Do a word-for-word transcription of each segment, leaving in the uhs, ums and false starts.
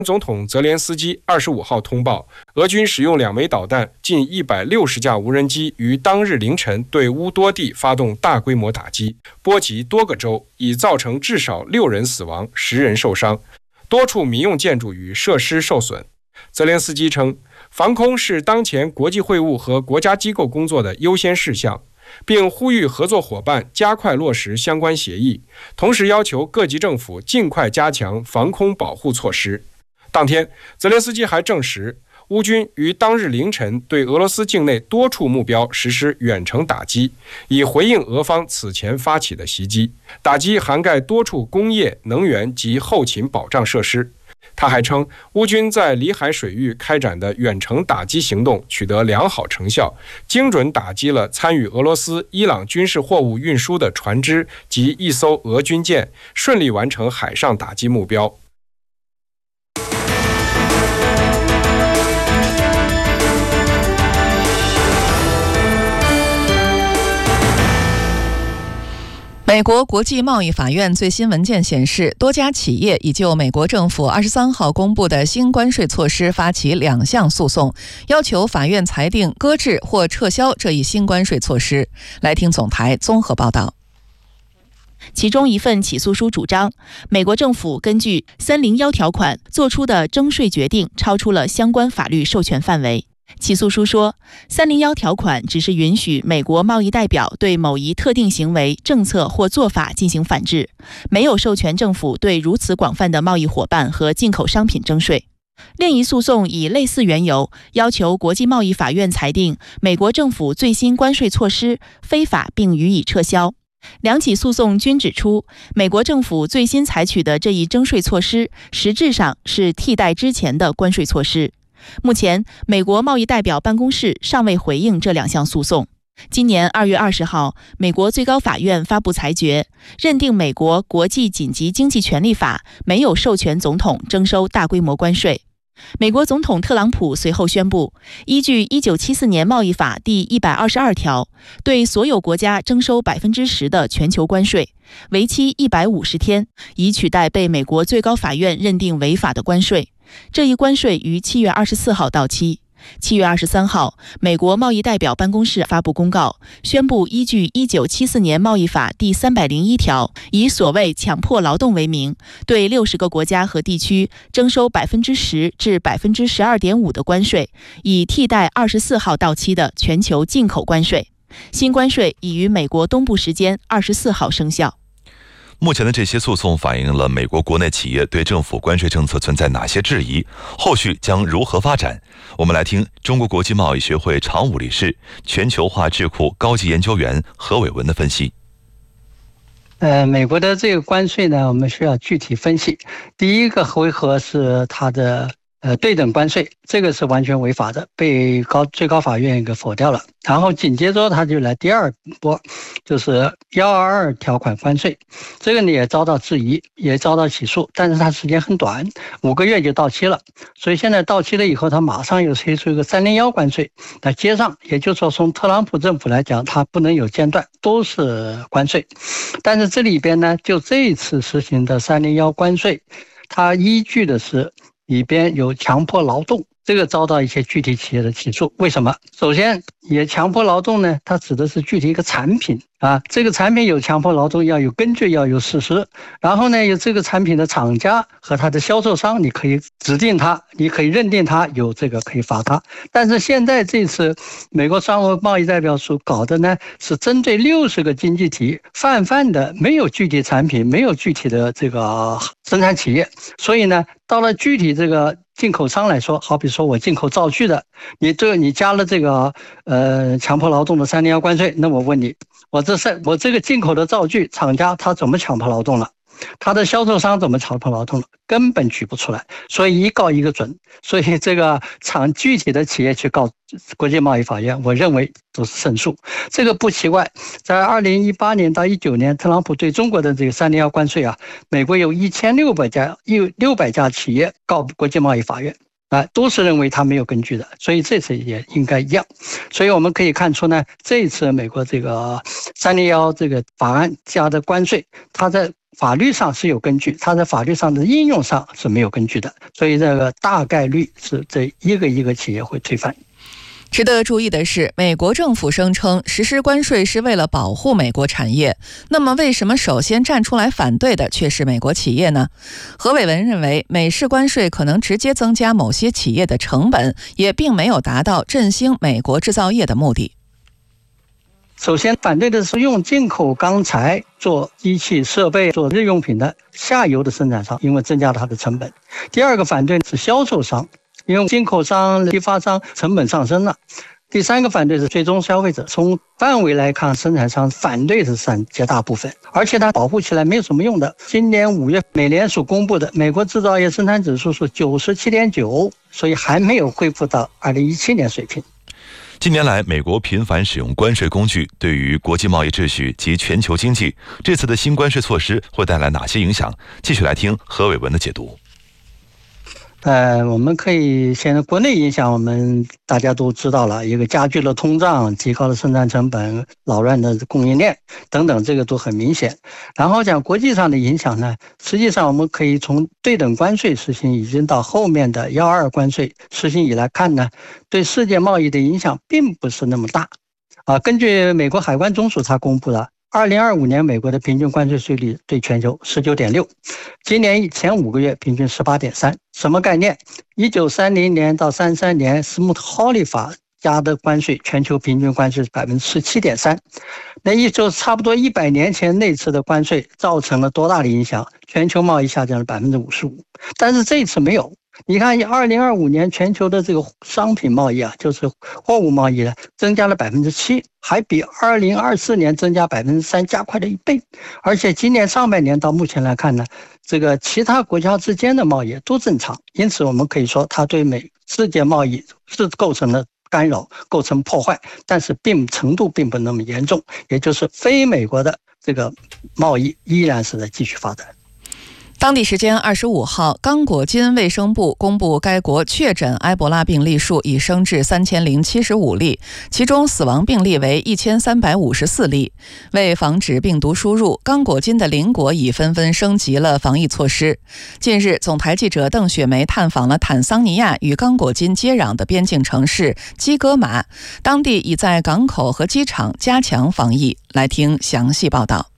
总统泽连斯基二十五号通报，俄军使用两枚导弹、近一百六十架无人机于当日凌晨对乌多地发动大规模打击，波及多个州，已造成至少六人死亡、十人受伤，多处民用建筑与设施受损。泽连斯基称，防空是当前国际会晤和国家机构工作的优先事项，并呼吁合作伙伴加快落实相关协议，同时要求各级政府尽快加强防空保护措施。当天，泽连斯基还证实，乌军于当日凌晨对俄罗斯境内多处目标实施远程打击，以回应俄方此前发起的袭击。打击涵盖多处工业、能源及后勤保障设施。他还称，乌军在里海水域开展的远程打击行动取得良好成效，精准打击了参与俄罗斯、伊朗军事货物运输的船只及一艘俄军舰，顺利完成海上打击目标。 美国国际贸易法院最新文件显示，多家企业已就美国政府二十三号公布的新关税措施发起两项诉讼，要求法院裁定搁置或撤销这一新关税措施。来听总台综合报道。 其中一份起诉书主张，美国政府根据三零一条款做出的征税决定超出了相关法律授权范围。起诉书说，三零一条款只是允许美国贸易代表对某一特定行为、政策或做法进行反制，没有授权政府对如此广泛的贸易伙伴和进口商品征税。另一诉讼以类似缘由，要求国际贸易法院裁定美国政府最新关税措施非法并予以撤销。两起诉讼均指出，美国政府最新采取的这一征税措施实质上是替代之前的关税措施。目前，美国贸易代表办公室尚未回应这两项诉讼。今年二月二十号，美国最高法院发布裁决，认定美国国际紧急经济权利法没有授权总统征收大规模关税。美国总统特朗普随后宣布，依据一九七四年贸易法第一百二十二条，对所有国家征收百分之十的全球关税，为期一百五十天，以取代被美国最高法院认定违法的关税。这一关税于七月二十四号到期。七月二十三号，美国贸易代表办公室发布公告，宣布依据一九七四年贸易法第三百零一条，以所谓强迫劳动为名，对六十个国家和地区征收百分之十至百分之十二点五的关税，以替代二十四号到期的全球进口关税。新关税已于美国东部时间二十四号生效。 目前的这些诉讼反映了美国国内企业对政府关税政策存在哪些质疑，后续将如何发展？我们来听中国国际贸易学会常务理事、全球化智库高级研究员何伟文的分析。 呃，美国的这个关税呢，我们需要具体分析。第一个回合是它的呃，对等关税，这个是完全违法的，被高最高法院给否掉了。然后紧接着他就来第二波，就是一二二条款关税，这个呢也遭到质疑，也遭到起诉，但是它时间很短，五个月就到期了。所以现在到期了以后，他马上又推出一个三零一关税来接上，也就是说从特朗普政府来讲，它不能有间断，都是关税。但是这里边呢，就这一次实行的三零一关税，它依据的是里边有强迫劳动，这个遭到一些具体企业的起诉。为什么？首先，也强迫劳动呢，它指的是具体一个产品啊，这个产品有强迫劳动，要有根据，要有事实。然后呢，有这个产品的厂家和它的销售商，你可以指定他，你可以认定他有这个可以罚他。但是现在这次美国商务贸易代表处搞的呢，是针对六十个经济体泛泛的，没有具体产品，没有具体的这个生产企业，所以呢，到了具体这个进口商来说，好比说我进口灶具的，你这你加了这个呃强迫劳动的三零一关税，那我问你，我这是我这个进口的灶具厂家他怎么强迫劳动了？他的销售商怎么强迫劳动了？根本举不出来，所以一告一个准。所以这个厂具体的企业去告国际贸易法院，我认为都是胜诉。这个不奇怪，在二零一八年到一九年，特朗普对中国的这个三零一关税啊，美国有一千六百家有六百家企业告国际贸易法院。啊，都是认为它没有根据的，所以这次也应该一样。所以我们可以看出呢，这一次美国这个三零一这个法案加的关税，它在法律上是有根据，它在法律上的应用上是没有根据的，所以这个大概率是这一个一个企业会推翻。 值得注意的是，美国政府声称实施关税是为了保护美国产业，那么为什么首先站出来反对的却是美国企业呢？何伟文认为，美式关税可能直接增加某些企业的成本，也并没有达到振兴美国制造业的目的。 首先反对的是用进口钢材做机器设备、做日用品的下游的生产商，因为增加了它的成本。第二个反对是销售商，因为进口商、批发商成本上升了。第三个反对是最终消费者，从范围来看，生产商反对是占绝大部分，而且它保护起来没有什么用的。今年五月美联储公布的美国制造业生产指数是 九十七点九， 所以还没有恢复到二零一七年水平。 近年来，美国频繁使用关税工具，对于国际贸易秩序及全球经济，这次的新关税措施会带来哪些影响？继续来听何伟文的解读。 呃，我们可以现在国内影响，我们大家都知道了，一个加剧了通胀，提高了生产成本，扰乱的供应链等等，这个都很明显。然后讲国际上的影响呢，实际上我们可以从对等关税实行已经到后面的幺二关税实行以来看呢，对世界贸易的影响并不是那么大。啊，根据美国海关总署它公布的二零二五年美国的平均关税税率对全球 十九点六， 今年前五个月平均 十八点三。 什么概念？一九三零年到三三年斯穆特豪利法加的关税，全球平均关税是 百分之十七点三。 那一就差不多一百年前那次的关税造成了多大的影响？全球贸易下降了 百分之五十五， 但是这一次没有。你看二零二五年全球的这个商品贸易啊，就是货物贸易呢，增加了 百分之七， 还比二零二四年增加 百分之三， 加快了一倍。而且今年上半年到目前来看呢，这个其他国家之间的贸易都正常，因此我们可以说它对美世界贸易是构成了干扰，构成破坏，但是并程度并不那么严重，也就是非美国的这个贸易依然是在继续发展。 当地时间二十五号，刚果金卫生部公布该国确诊埃博拉病例数已升至三千零七十五例，其中死亡病例为一千三百五十四例。为防止病毒输入，刚果金的邻国已纷纷升级了防疫措施。近日，总台记者邓雪梅探访了坦桑尼亚与刚果金接壤的边境城市基戈马，当地已在港口和机场加强防疫。来听详细报道。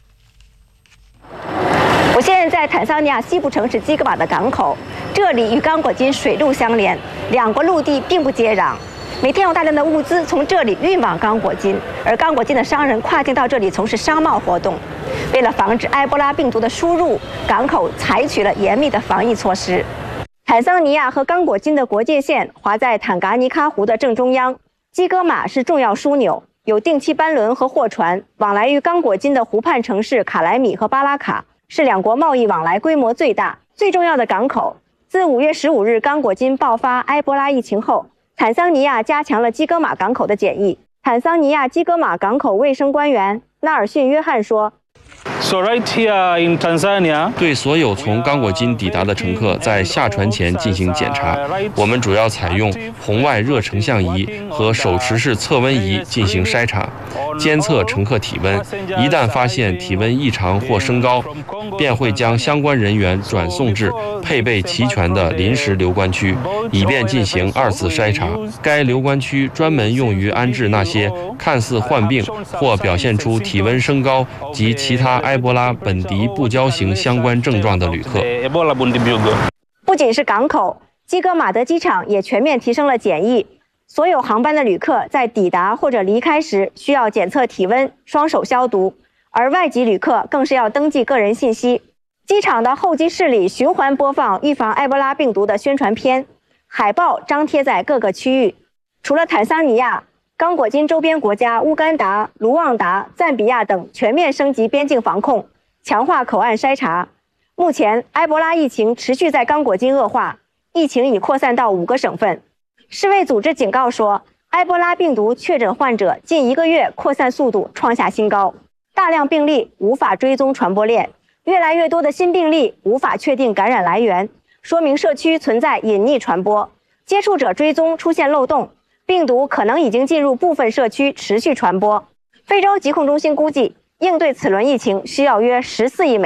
我现在在坦桑尼亚西部城市基戈马的港口，这里与刚果金水陆相连，两国陆地并不接壤。每天有大量的物资从这里运往刚果金，而刚果金的商人跨境到这里从事商贸活动。为了防止埃博拉病毒的输入，港口采取了严密的防疫措施。坦桑尼亚和刚果金的国界线划在坦噶尼卡湖的正中央，基戈马是重要枢纽，有定期班轮和货船往来于刚果金的湖畔城市卡莱米和巴拉卡。是两国贸易往来规模最大、最重要的港口。自五月十五日刚果金爆发埃博拉疫情后，坦桑尼亚加强了基戈马港口的检疫。坦桑尼亚基戈马港口卫生官员纳尔逊·约翰说。 So right here in Tanzania, 对所有从刚果金抵达的乘客在下船前进行检查。我们主要采用红外热成像仪和手持式测温仪进行筛查，监测乘客体温。一旦发现体温异常或升高，便会将相关人员转送至配备齐全的临时留观区，以便进行二次筛查。该留观区专门用于安置那些看似患病或表现出体温升高及其他埃博拉本迪布胶型相关症状的旅客。 不仅是港口，基戈马德机场也全面提升了检疫。所有航班的旅客在抵达或者离开时需要检测体温、双手消毒，而外籍旅客更是要登记个人信息。机场的候机室里循环播放预防埃博拉病毒的宣传片，海报张贴在各个区域。除了坦桑尼亚，刚果金周边国家乌干达、卢旺达、赞比亚等全面升级边境防控，强化口岸筛查。目前，埃博拉疫情持续在刚果金恶化，疫情已扩散到五个省份。世卫组织警告说，埃博拉病毒确诊患者近一个月扩散速度创下新高，大量病例无法追踪传播链，越来越多的新病例无法确定感染来源，说明社区存在隐匿传播，接触者追踪出现漏洞。病毒可能已经进入部分社区，持续传播。非洲疾控中心估计，应对此轮疫情需要约十四亿美元，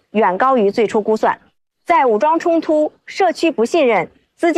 远高于最初估算。在武装冲突、社区不信任、